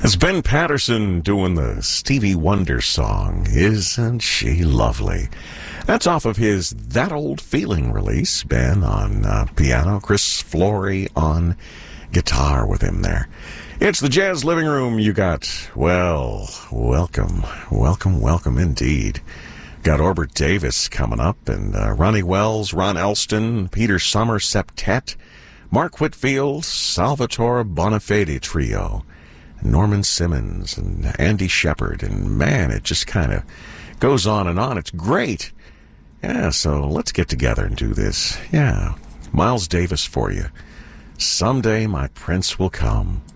It's Ben Patterson doing the Stevie Wonder song, Isn't She Lovely? That's off of his That Old Feeling release. Ben on piano, Chris Flory on guitar with him there. It's the Jazz Living Room. You got, well, welcome indeed. Got Orbert Davis coming up, and Ronnie Wells, Ron Elston, Peter Summer Septet, Mark Whitfield, Salvatore Bonafede Trio, Norman Simmons and Andy Shepard, and man, it just kind of goes on and on. It's great. Yeah, so let's get together and do this. Yeah, Miles Davis for you. Someday my prince will come.